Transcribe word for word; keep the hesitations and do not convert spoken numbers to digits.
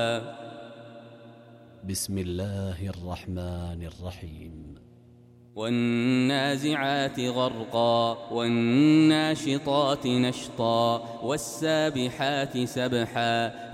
بسم الله الرحمن الرحيم والنازعات غرقا والناشطات نشطا والسابحات سبحا